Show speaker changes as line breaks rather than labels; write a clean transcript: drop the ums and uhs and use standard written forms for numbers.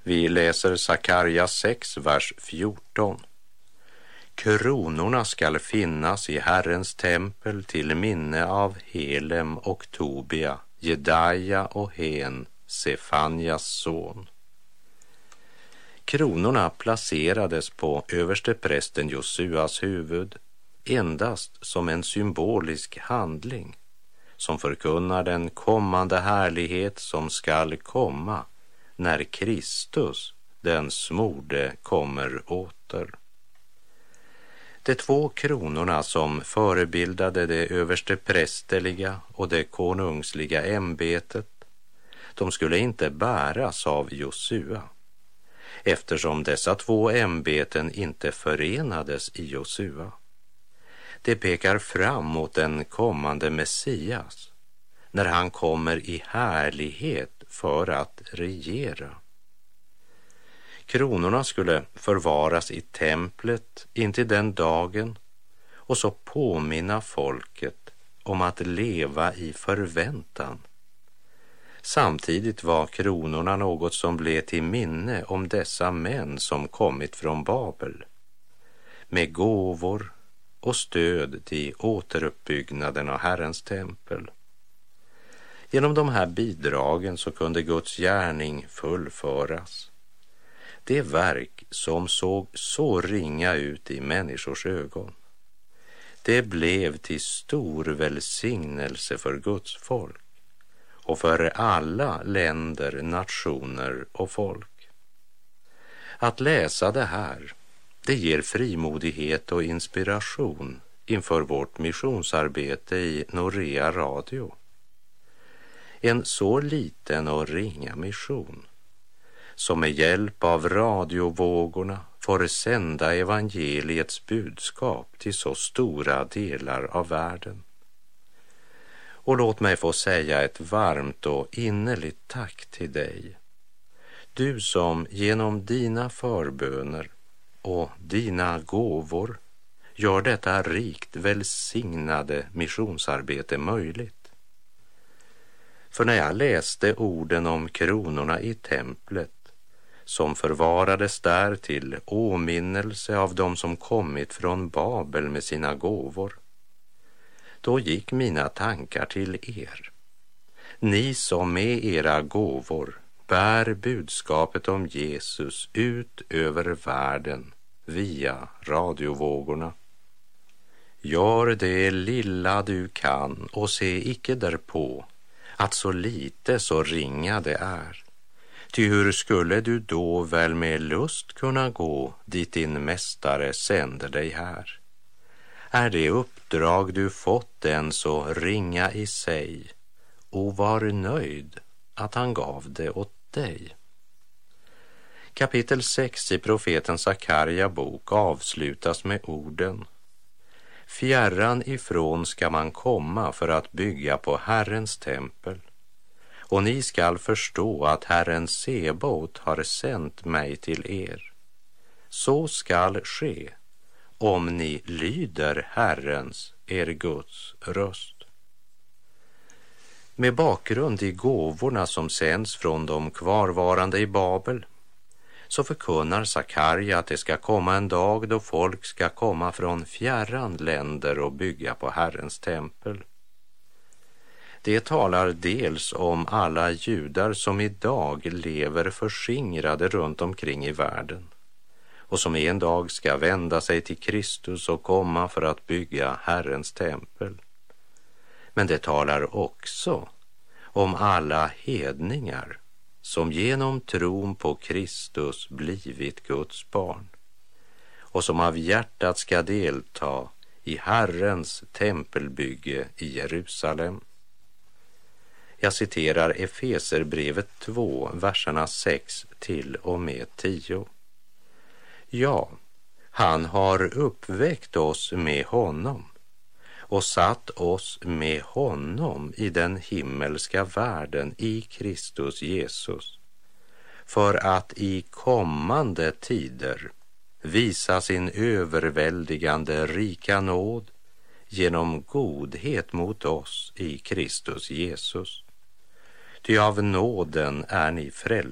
Vi läser Sakarja 6, vers 14. Kronorna skall finnas i Herrens tempel till minne av Helem och Tobia, Jedaja och Hen, Sefanjas son. Kronorna placerades på översteprästen Josuas huvud endast som en symbolisk handling som förkunnar den kommande härlighet som skall komma när Kristus, den smorde, kommer åter. De 2 kronorna som förebildade det översteprästerliga och det konungsliga ämbetet, de skulle inte bäras av Josua, eftersom dessa 2 ämbeten inte förenades i Josua. Det pekar fram mot den kommande Messias, när han kommer i härlighet för att regera. Kronorna skulle förvaras i templet intill den dagen och så påminna folket om att leva i förväntan. Samtidigt var kronorna något som blev till minne om dessa män som kommit från Babel, med gåvor och stöd till återuppbyggnaden av Herrens tempel. Genom de här bidragen så kunde Guds gärning fullföras. Det verk som såg så ringa ut i människors ögon, det blev till stor välsignelse för Guds folk och för alla länder, nationer och folk. Att läsa det här, det ger frimodighet och inspiration inför vårt missionsarbete i Norea Radio. En så liten och ringa mission som med hjälp av radiovågorna får sända evangeliets budskap till så stora delar av världen. Och låt mig få säga ett varmt och innerligt tack till dig, du som genom dina förböner och dina gåvor gör detta rikt välsignade missionsarbete möjligt. För när jag läste orden om kronorna i templet som förvarades där till åminnelse av dem som kommit från Babel med sina gåvor, då gick mina tankar till er. Ni som med era gåvor bär budskapet om Jesus ut över världen via radiovågorna. Gör det lilla du kan och se icke därpå att så lite så ringa det är. Ty hur skulle du då väl med lust kunna gå dit din mästare sänder dig här? Är det uppdrag du fått den så ringa i sig, och var nöjd att han gav det åt dig? Kapitel 6 i profeten Sakarja bok avslutas med orden: Fjärran ifrån ska man komma för att bygga på Herrens tempel, och ni skall förstå att Herren Sebaot har sänt mig till er. Så skall ske om ni lyder Herrens, er Guds röst. Med bakgrund i gåvorna som sänds från de kvarvarande i Babel, så förkunnar Sakarja att det ska komma en dag då folk ska komma från fjärran länder och bygga på Herrens tempel. Det talar dels om alla judar som idag lever förskingrade runt omkring i världen och som en dag ska vända sig till Kristus och komma för att bygga Herrens tempel. Men det talar också om alla hedningar som genom tron på Kristus blivit Guds barn och som av hjärtat ska delta i Herrens tempelbygge i Jerusalem. Jag citerar Efeserbrevet 2, verserna 6 till och med 10. Ja, han har uppväckt oss med honom och satt oss med honom i den himmelska världen i Kristus Jesus, för att i kommande tider visa sin överväldigande rika nåd genom godhet mot oss i Kristus Jesus. Ty av nåden är ni frälsta